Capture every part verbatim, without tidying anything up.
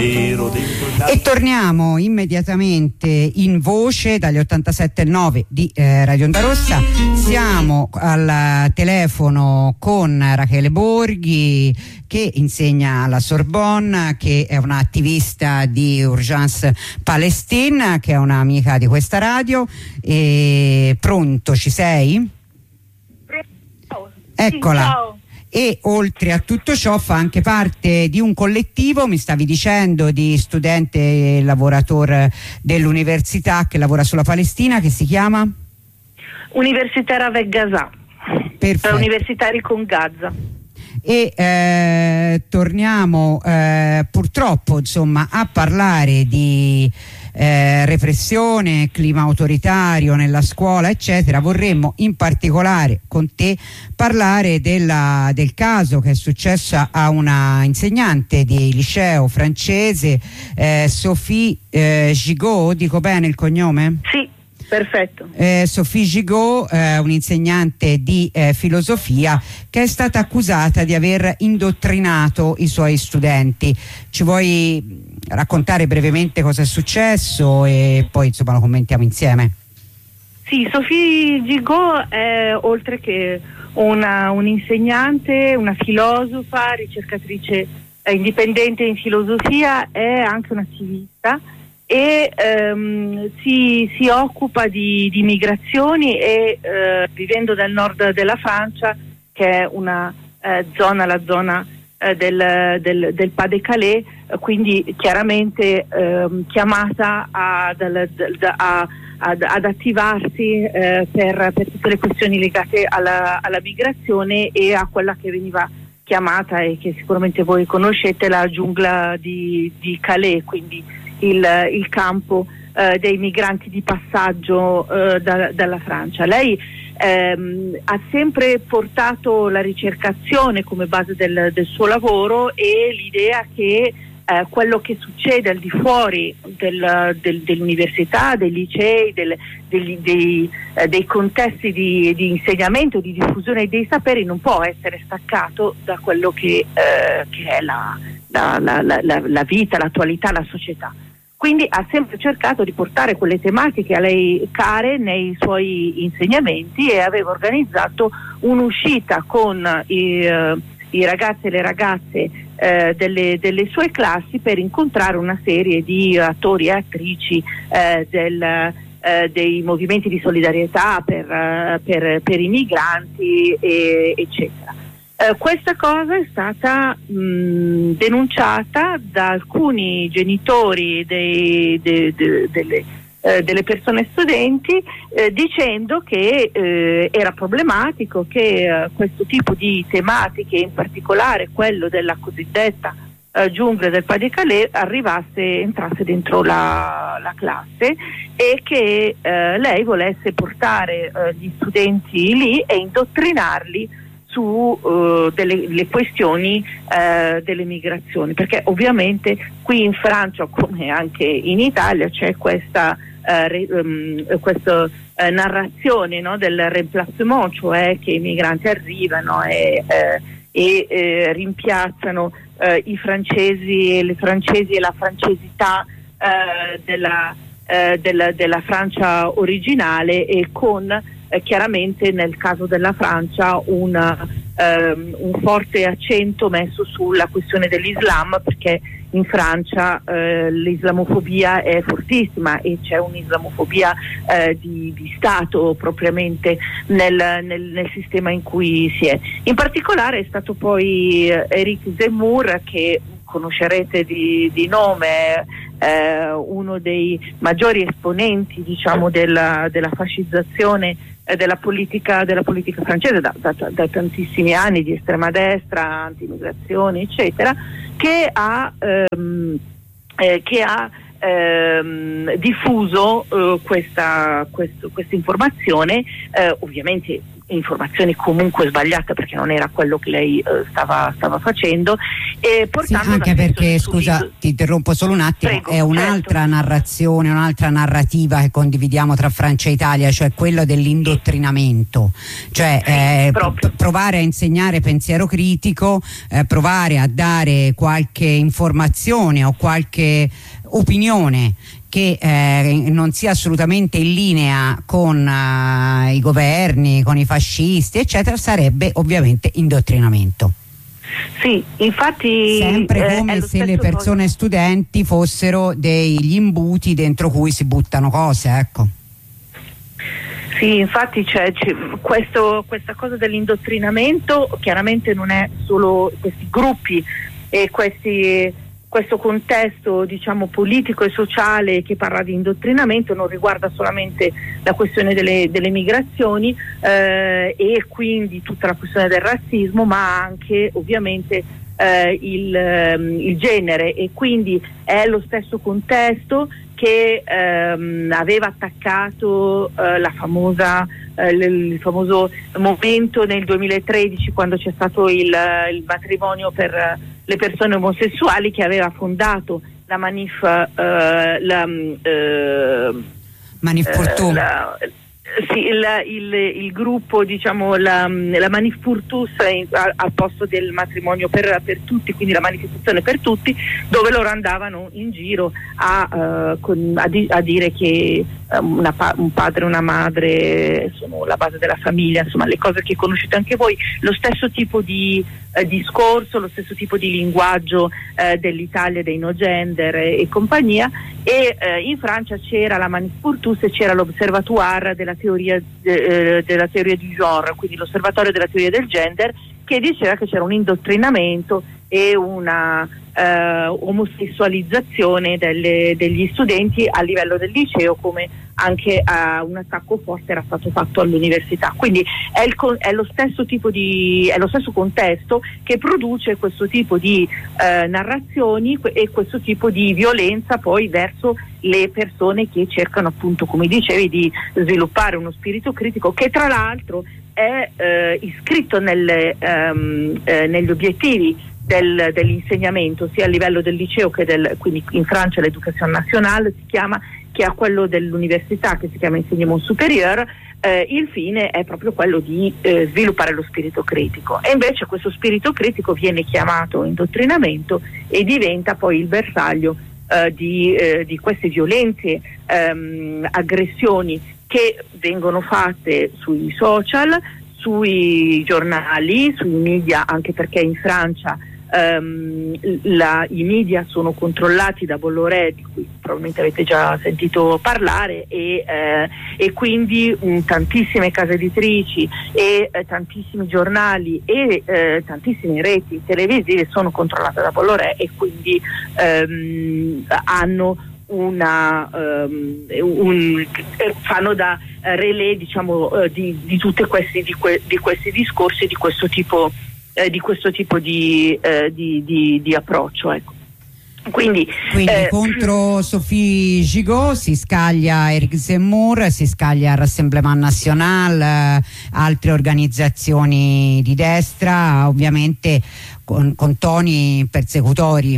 nero dentro il naso. E torniamo immediatamente in voce dagli ottantasette virgola nove di eh, Radio Onda Rossa. Siamo al telefono con Rachele Borghi, che insegna alla Sorbonne, che è un'attivista di Urgence Palestine, che è un'amica di questa radio. E pronto, ci sei? Ciao. Eccola. Sì, ciao. E oltre a tutto ciò fa anche parte di un collettivo, mi stavi dicendo, di studente e lavoratore dell'università che lavora sulla Palestina, che si chiama? Università Avec Gaza. Perfetto. Universitari con Gaza. E eh, torniamo eh, purtroppo insomma a parlare di eh, repressione, clima autoritario nella scuola eccetera. Vorremmo in particolare con te parlare della, del caso che è successo a una insegnante di liceo francese, eh, Sophie eh, Gigot, dico bene il cognome? Sì. Perfetto. Eh, Sophie Gigot, eh, un'insegnante di eh, filosofia che è stata accusata di aver indottrinato i suoi studenti. Ci vuoi raccontare brevemente cosa è successo e poi insomma lo commentiamo insieme? Sì, Sophie Gigot è, oltre che una un'insegnante, una filosofa, ricercatrice eh, indipendente in filosofia, è anche un'attivista e ehm, si, si occupa di, di migrazioni e eh, vivendo nel nord della Francia, che è una eh, zona, la zona eh, del, del, del Pas-de-Calais, eh, quindi chiaramente ehm, chiamata ad, ad, a, ad, ad attivarsi eh, per, per tutte le questioni legate alla, alla migrazione e a quella che veniva chiamata e che sicuramente voi conoscete, la giungla di, di Calais, quindi il, il campo eh, dei migranti di passaggio eh, da, dalla Francia. Lei ehm, ha sempre portato la ricercazione come base del, del suo lavoro e l'idea che eh, quello che succede al di fuori del, del, dell'università, dei licei, del, degli, dei, eh, dei contesti di, di insegnamento, di diffusione dei saperi non può essere staccato da quello che, eh, che è la, la, la, la, la vita, l'attualità, la società. Quindi ha sempre cercato di portare quelle tematiche a lei care nei suoi insegnamenti e aveva organizzato un'uscita con i, uh, i ragazzi e le ragazze uh, delle, delle sue classi per incontrare una serie di attori e attrici uh, del, uh, dei movimenti di solidarietà per, uh, per, per i migranti, e, eccetera. Uh, questa cosa è stata mh, denunciata da alcuni genitori dei, de, de, delle, uh, delle persone studenti uh, dicendo che uh, era problematico che uh, questo tipo di tematiche, in particolare quello della cosiddetta uh, giungla del Pas-de-Calais, arrivasse, entrasse dentro la, la classe e che uh, lei volesse portare uh, gli studenti lì e indottrinarli su uh, delle le questioni uh, delle migrazioni, perché ovviamente qui in Francia come anche in Italia c'è questa uh, re, um, questa uh, narrazione, no, del remplacement, cioè che i migranti arrivano e, uh, e uh, rimpiazzano uh, i francesi e le francesi e la francesità uh, della, uh, della, della Francia originale, e con Eh, chiaramente nel caso della Francia una, ehm, un forte accento messo sulla questione dell'Islam, perché in Francia eh, l'islamofobia è fortissima e c'è un'islamofobia eh, di, di Stato propriamente nel, nel, nel sistema in cui si è. In particolare è stato poi eh, Éric Zemmour, che conoscerete di, di nome, eh, uno dei maggiori esponenti, diciamo, della, della fascizzazione eh, della politica della politica francese da, da, da tantissimi anni, di estrema destra, antimigrazione, eccetera, che ha ehm, eh, che ha ehm, diffuso eh, questa questa informazione, eh, ovviamente informazioni comunque sbagliate, perché non era quello che lei eh, stava, stava facendo, e sì, anche perché, scusa, su... ti interrompo solo un attimo. Prego, è un'altra certo. narrazione, un'altra narrativa che condividiamo tra Francia e Italia, cioè quello dell'indottrinamento, cioè sì, eh, p- provare a insegnare pensiero critico, eh, provare a dare qualche informazione o qualche opinione che eh, non sia assolutamente in linea con uh, i governi, con i fascisti, eccetera, sarebbe ovviamente indottrinamento. Sì, infatti sempre come eh, se le persone cosa. studenti fossero degli imbuti dentro cui si buttano cose, ecco. Sì, infatti c'è, c'è questo, questa cosa dell'indottrinamento chiaramente non è solo questi gruppi e questi questo contesto, diciamo, politico e sociale che parla di indottrinamento non riguarda solamente la questione delle, delle migrazioni eh, e quindi tutta la questione del razzismo, ma anche ovviamente eh, il, ehm, il genere, e quindi è lo stesso contesto che ehm, aveva attaccato eh, la famosa eh, il famoso momento nel duemilatredici, quando c'è stato il, il matrimonio per le persone omosessuali, che aveva fondato la Manif eh, la, eh, Manif pour tous. La, sì, il, il, il gruppo, diciamo, la, la Manif pour tous al, al posto del matrimonio per, per tutti, quindi la manifestazione per tutti, dove loro andavano in giro a, uh, con, a, di, a dire che um, una, un padre e una madre sono la base della famiglia, insomma le cose che conoscete anche voi, lo stesso tipo di eh, discorso, lo stesso tipo di linguaggio eh, dell'Italia, dei no gender e, e compagnia. E eh, in Francia c'era la Manif pour tous e c'era l'Observatoire della teoria de, eh, della teoria du genre, quindi l'osservatorio della teoria del gender, che diceva che c'era un indottrinamento e una eh, omosessualizzazione delle, degli studenti a livello del liceo, come anche uh, un attacco forte era stato fatto all'università. Quindi è, il, è lo stesso tipo di è lo stesso contesto che produce questo tipo di uh, narrazioni e questo tipo di violenza poi verso le persone che cercano, appunto, come dicevi, di sviluppare uno spirito critico, che tra l'altro è uh, iscritto nelle, um, uh, negli obiettivi Del, dell'insegnamento, sia a livello del liceo che del, quindi in Francia l'Education Nationale si chiama, che a quello dell'università, che si chiama Enseignement Supérieur. Eh, il fine è proprio quello di eh, sviluppare lo spirito critico, e invece questo spirito critico viene chiamato indottrinamento e diventa poi il bersaglio eh, di, eh, di queste violenze, ehm, aggressioni che vengono fatte sui social, sui giornali, sui media, anche perché in Francia Um, la, i media sono controllati da Bolloré, di cui probabilmente avete già sentito parlare, e, eh, e quindi um, tantissime case editrici e eh, tantissimi giornali e eh, tantissime reti televisive sono controllate da Bolloré, e quindi um, hanno una um, un, fanno da relè, diciamo, uh, di, di tutti questi di, que, di questi discorsi di questo tipo Eh, di questo tipo di, eh, di, di, di approccio, ecco. Quindi, Quindi eh, contro Sophie Gigot si scaglia Éric Zemmour, si scaglia Rassemblement National, eh, altre organizzazioni di destra, ovviamente con, con toni persecutori.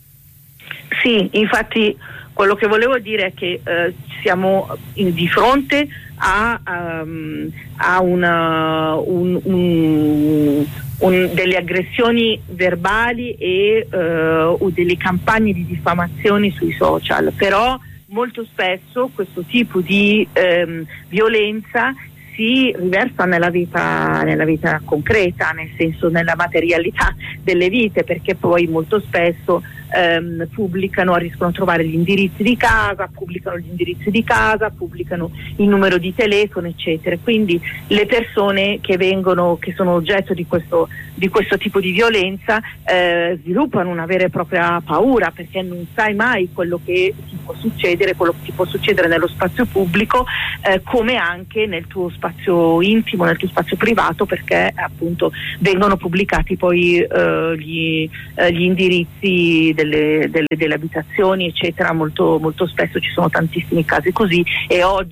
Sì, infatti quello che volevo dire è che eh, siamo in, di fronte a, um, a una, un, un, un, delle aggressioni verbali e uh, delle campagne di diffamazione sui social, però molto spesso questo tipo di um, violenza si riversa nella vita, nella vita concreta, nel senso nella materialità delle vite, perché poi molto spesso ehm, pubblicano, riescono a trovare gli indirizzi di casa, pubblicano gli indirizzi di casa, pubblicano il numero di telefono, eccetera. Quindi le persone che vengono, che sono oggetto di questo, di questo tipo di violenza eh, sviluppano una vera e propria paura, perché non sai mai quello che ti può succedere, quello che ti può succedere nello spazio pubblico, eh, come anche nel tuo spazio intimo, nel tuo spazio privato, perché appunto vengono pubblicati poi eh, gli, eh, gli indirizzi delle, delle, delle abitazioni, eccetera. Molto, molto spesso ci sono tantissimi casi così, e oggi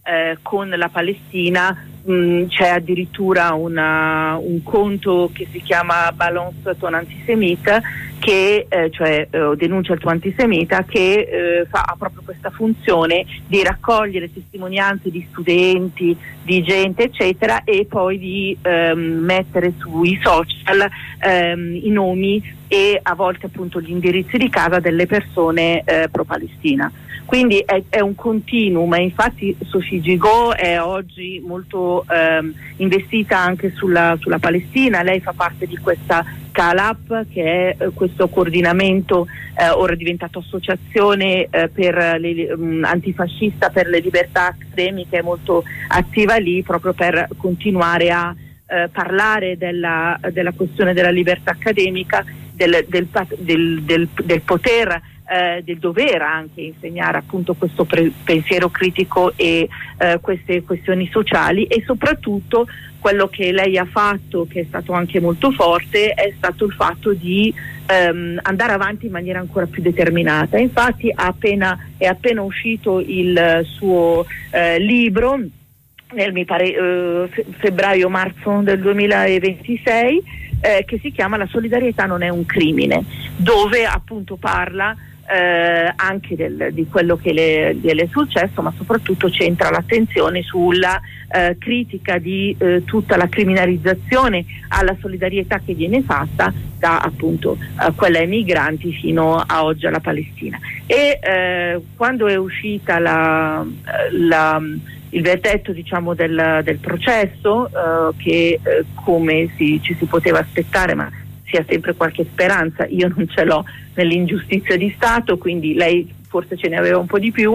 eh, con la Palestina. Mh, c'è addirittura una, un conto che si chiama Balance ton antisemita, che eh, cioè eh, denuncia il tuo antisemita, che eh, fa, ha proprio questa funzione di raccogliere testimonianze di studenti, di gente eccetera, e poi di ehm, mettere sui social ehm, i nomi e a volte appunto gli indirizzi di casa delle persone eh, pro-Palestina. Quindi è, è un continuum, e infatti Sophie Gigot è oggi molto ehm, investita anche sulla, sulla Palestina. Lei fa parte di questa CALAP, che è eh, questo coordinamento, eh, ora è diventato associazione eh, per le, um, antifascista per le libertà accademiche, è molto attiva lì proprio per continuare a eh, parlare della, della questione della libertà accademica, del, del, del, del, del poter Eh, del dover anche insegnare appunto questo pre- pensiero critico e eh, queste questioni sociali. E soprattutto quello che lei ha fatto, che è stato anche molto forte, è stato il fatto di ehm, andare avanti in maniera ancora più determinata. Infatti ha appena, è appena uscito il suo eh, libro nel mi pare eh, fe- febbraio-marzo del duemilaventisei, eh, che si chiama La solidarietà non è un crimine, dove appunto parla Eh, anche del, di quello che le, le è successo, ma soprattutto centra l'attenzione sulla eh, critica di eh, tutta la criminalizzazione alla solidarietà che viene fatta da appunto eh, quella ai migranti fino a oggi alla Palestina. E eh, quando è uscita la, la, il verdetto diciamo del, del processo, eh, che eh, come si, ci si poteva aspettare, ma sia sempre qualche speranza, io non ce l'ho nell'ingiustizia di Stato, quindi lei forse ce ne aveva un po' di più.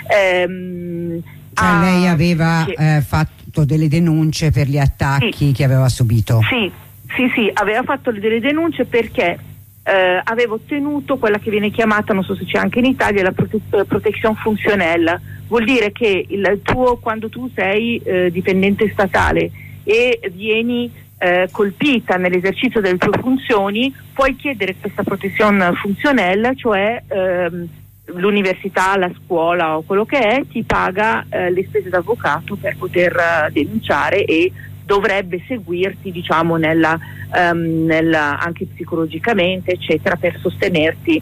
Ehm, cioè ah, lei aveva che, eh, fatto delle denunce per gli attacchi sì, che aveva subito. Sì, sì, sì, aveva fatto delle denunce perché eh, aveva ottenuto quella che viene chiamata, non so se c'è anche in Italia, la prote- protezione funzionelle. Vuol dire che il tuo, quando tu sei eh, dipendente statale e vieni Eh, colpita nell'esercizio delle tue funzioni, puoi chiedere questa protezione funzionelle, cioè ehm, l'università, la scuola o quello che è ti paga eh, le spese d'avvocato per poter uh, denunciare, e dovrebbe seguirti diciamo nella, um, nella anche psicologicamente eccetera, per sostenerti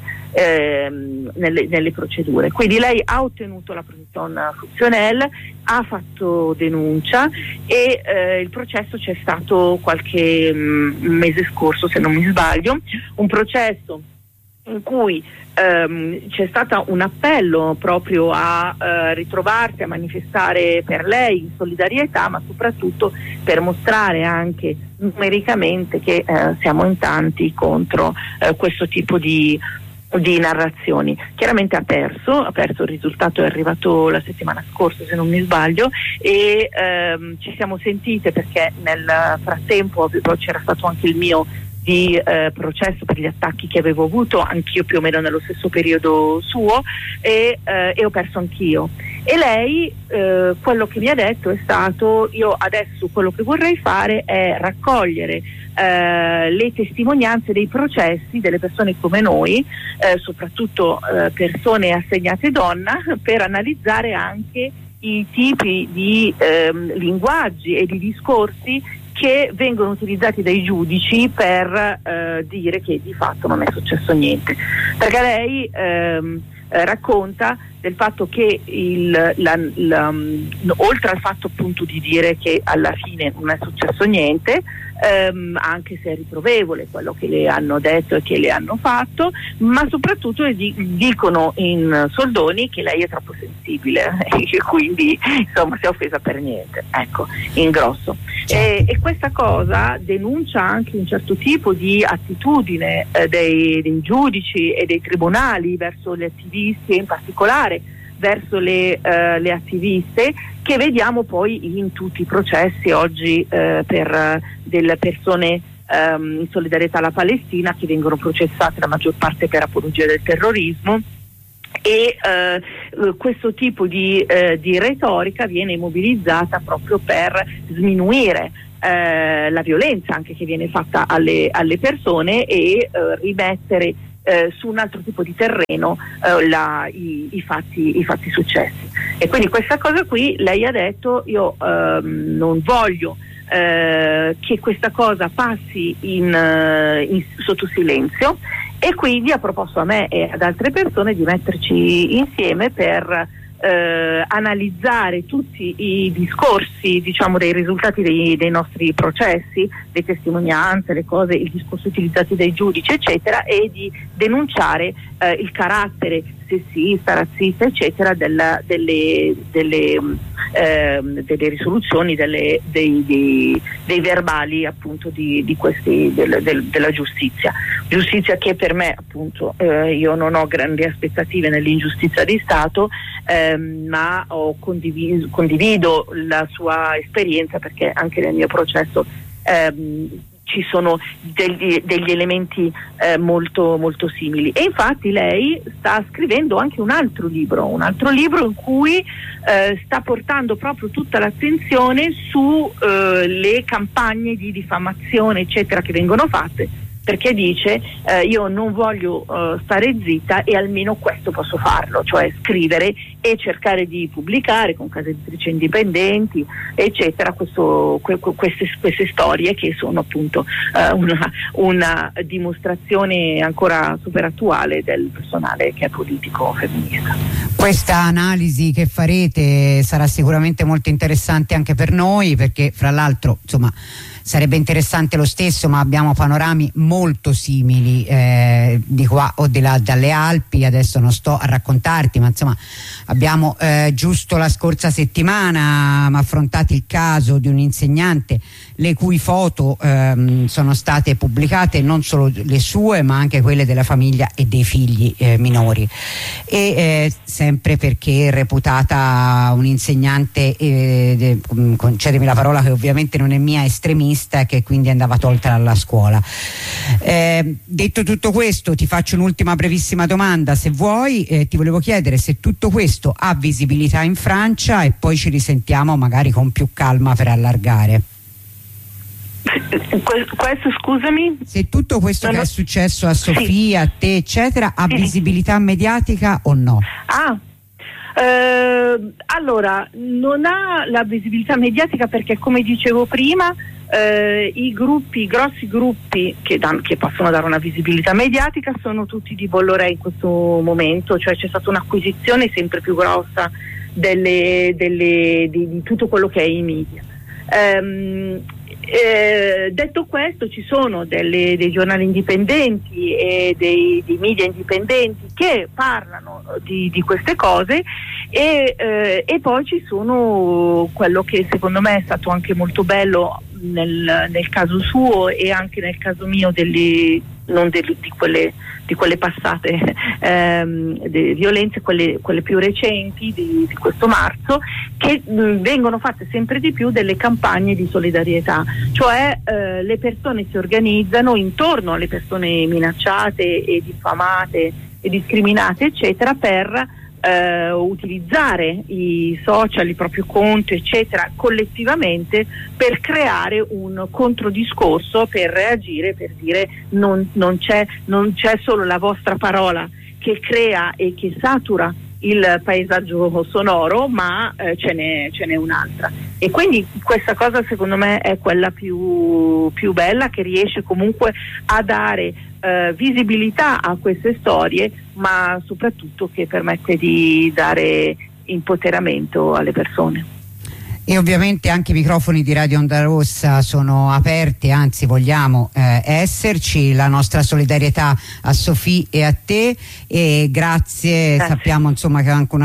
ehm, nelle, nelle procedure. Quindi lei ha ottenuto la protezione funzionelle, ha fatto denuncia e eh, il processo c'è stato qualche mh, mese scorso, se non mi sbaglio, un processo in cui ehm, c'è stato un appello proprio a eh, ritrovarsi, a manifestare per lei in solidarietà, ma soprattutto per mostrare anche numericamente che eh, siamo in tanti contro eh, questo tipo di di narrazioni. Chiaramente ha perso, ha perso, il risultato è arrivato la settimana scorsa se non mi sbaglio, e ehm, ci siamo sentite perché nel frattempo c'era stato anche il mio di eh, processo per gli attacchi che avevo avuto, anch'io più o meno nello stesso periodo suo, e, eh, e ho perso anch'io. E lei eh, quello che mi ha detto è stato: io adesso quello che vorrei fare è raccogliere eh, le testimonianze dei processi delle persone come noi, eh, soprattutto eh, persone assegnate donna, per analizzare anche i tipi di ehm, linguaggi e di discorsi che vengono utilizzati dai giudici per eh, dire che di fatto non è successo niente, perché lei ehm, eh, racconta del fatto che il, la, la, um, oltre al fatto appunto di dire che alla fine non è successo niente, ehm, anche se è riprovevole quello che le hanno detto e che le hanno fatto, ma soprattutto di, dicono in soldoni che lei è troppo sensibile e quindi insomma si è offesa per niente, ecco, in grosso. E, e questa cosa denuncia anche un certo tipo di attitudine eh, dei, dei giudici e dei tribunali verso gli attivisti, e in particolare verso le, uh, le attiviste, che vediamo poi in tutti i processi oggi uh, per uh, delle persone um, in solidarietà alla Palestina, che vengono processate la maggior parte per apologia del terrorismo, e uh, questo tipo di, uh, di retorica viene mobilizzata proprio per sminuire uh, la violenza anche che viene fatta alle, alle persone, e uh, rimettere eh, su un altro tipo di terreno eh, la, i, i, fatti, i fatti successi. E quindi questa cosa qui lei ha detto: io ehm, non voglio eh, che questa cosa passi in, in, sotto silenzio, e quindi ha proposto a me e ad altre persone di metterci insieme per eh, analizzare tutti i discorsi, diciamo, dei risultati dei, dei nostri processi, le testimonianze, le cose, i discorsi utilizzati dai giudici, eccetera, e di denunciare eh, il carattere sessista, razzista, eccetera, della, delle, delle, eh, delle risoluzioni, delle, dei, dei, dei verbali appunto di, di questi, del, del, della giustizia. Giustizia che per me, appunto, eh, io non ho grandi aspettative nell'ingiustizia di Stato, ehm, ma ho condiviso, condivido la sua esperienza, perché anche nel mio processo ehm, ci sono degli, degli elementi eh, molto, molto simili. E infatti lei sta scrivendo anche un altro libro, un altro libro in cui eh, sta portando proprio tutta l'attenzione sulle eh, campagne di diffamazione, eccetera, che vengono fatte, perché dice eh, io non voglio uh, stare zitta, e almeno questo posso farlo, cioè scrivere e cercare di pubblicare con case editrici indipendenti, eccetera, questo, que, queste, queste storie che sono appunto uh, una, una dimostrazione ancora super attuale del personale che è politico femminista. Questa analisi che farete sarà sicuramente molto interessante anche per noi, perché fra l'altro, insomma, sarebbe interessante lo stesso, ma abbiamo panorami molto simili eh, di qua o di là dalle Alpi. Adesso non sto a raccontarti, ma insomma abbiamo eh, giusto la scorsa settimana affrontato il caso di un insegnante le cui foto ehm, sono state pubblicate, non solo le sue ma anche quelle della famiglia e dei figli eh, minori, e eh, sempre perché è reputata un insegnante, eh, de, concedemi la parola che ovviamente non è mia, estremista, e che quindi andava tolta dalla scuola. Eh, detto tutto questo, ti faccio un'ultima brevissima domanda, se vuoi. Eh, ti volevo chiedere se tutto questo ha visibilità in Francia, e poi ci risentiamo magari con più calma per allargare. Questo, scusami? Se tutto questo non che ho... è successo a Sofia, sì, a te, eccetera, ha sì, visibilità mediatica o no? Ah, eh, allora, non ha la visibilità mediatica perché, come dicevo prima, eh, i gruppi, i grossi gruppi che, dan, che possono dare una visibilità mediatica sono tutti di Bolloré in questo momento, cioè c'è stata un'acquisizione sempre più grossa delle, delle, di, di tutto quello che è i media. Um, Eh, detto questo, ci sono delle, dei giornali indipendenti e dei, dei media indipendenti che parlano di, di queste cose, e, eh, e poi ci sono quello che secondo me è stato anche molto bello nel, nel caso suo e anche nel caso mio, delle, non delle, di, quelle, di quelle passate ehm, delle violenze, quelle, quelle più recenti di, di questo marzo, che mh, vengono fatte sempre di più delle campagne di solidarietà, cioè eh, le persone si organizzano intorno alle persone minacciate e diffamate e discriminate, eccetera, per Uh, utilizzare i social, il proprio conto, eccetera, collettivamente, per creare un controdiscorso, per reagire, per dire non, non c'è, non c'è solo la vostra parola che crea e che satura il paesaggio sonoro, ma eh, ce n'è, ce n'è un'altra. E quindi questa cosa secondo me è quella più, più bella, che riesce comunque a dare eh, visibilità a queste storie, ma soprattutto che permette di dare empoderamento alle persone. E ovviamente anche i microfoni di Radio Onda Rossa sono aperti, anzi vogliamo eh, esserci. La nostra solidarietà a Sofì e a te, e grazie, grazie. Sappiamo insomma che anche una